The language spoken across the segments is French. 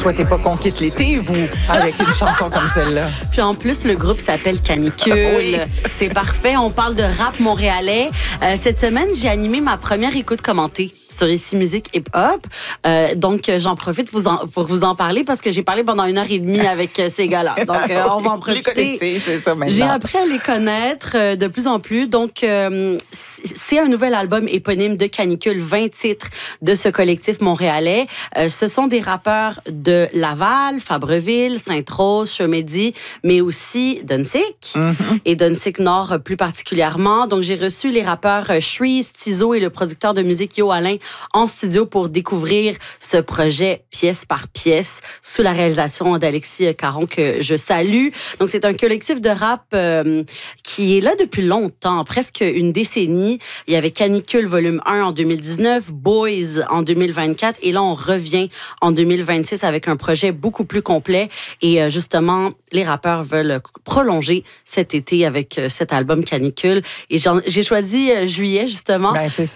souhaitez pas qu'on quitte l'été, vous, avec une chanson comme celle-là. Puis en plus, le groupe s'appelle Canicule. Oui. C'est parfait. On parle de rap montréalais. Cette semaine, j'ai animé ma première écoute commentée sur Ici Musique Hip Hop. Donc, j'en profite pour vous en parler parce que j'ai parlé pendant 1h30 avec ces gars-là. Donc, on va en profiter. Les connaissez, c'est ça maintenant. J'ai appris à les connaître de plus en plus. Donc, c'est un nouvel album éponyme de Canicule, 20 titres de ce collectif montréalais. Ce sont des rappeurs de Laval, Fabreville, Sainte-Rose, Chomedey, mais aussi Dunsink et Dunsink Nord plus particulièrement. Donc, j'ai reçu les rappeurs Shreeze, Tizo et le producteur de musique Yo Alain en studio pour découvrir ce projet pièce par pièce sous la réalisation d'Alexis Caron que je salue. Donc, c'est un collectif de rap qui est là depuis longtemps, presque une décennie. Il y avait Canicule volume 1 en 2019, Boys en 2024 et là, on revient en 2026 avec un projet beaucoup plus complet et justement, les rappeurs veulent prolonger cet été avec cet album Canicule et j'ai choisi Juillet justement, ben, c'est ça.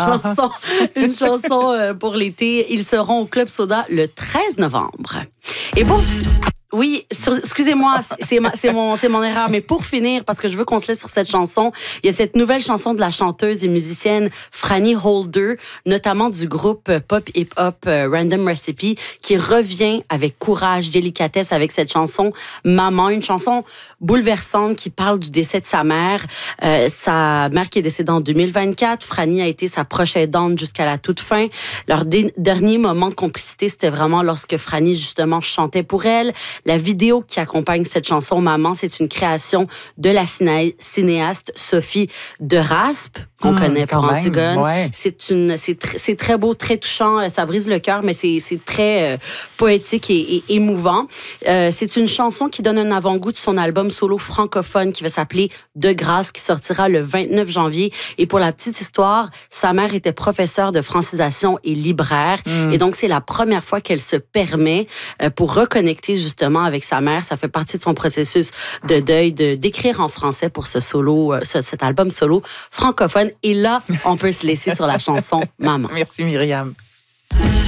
une chanson pour l'été. Ils seront au Club Soda le 13 novembre. Et pour... Oui, excusez-moi, c'est mon erreur, mais pour finir, parce que je veux qu'on se laisse sur cette chanson, il y a cette nouvelle chanson de la chanteuse et musicienne Franny Holder, notamment du groupe pop hip-hop Random Recipe, qui revient avec courage, délicatesse avec cette chanson Maman, une chanson bouleversante qui parle du décès de sa mère. Sa mère qui est décédée en 2024, Franny a été sa proche aidante jusqu'à la toute fin. Leur dernier moment de complicité, c'était vraiment lorsque Franny, justement, chantait pour elle. La vidéo qui accompagne cette chanson, Maman, c'est une création de la cinéaste Sophie de Raspe, qu'on connaît pour Antigone. Ouais. C'est très beau, très touchant. Ça brise le cœur, mais c'est très poétique et émouvant. C'est une chanson qui donne un avant-goût de son album solo francophone qui va s'appeler De grâce, qui sortira le 29 janvier. Et pour la petite histoire, sa mère était professeure de francisation et libraire. Et donc, c'est la première fois qu'elle se permet, pour reconnecter justement avec sa mère, ça fait partie de son processus de deuil, d'écrire en français pour ce solo, cet album solo francophone. Et là, on peut se laisser sur la chanson Maman. Merci Myriam.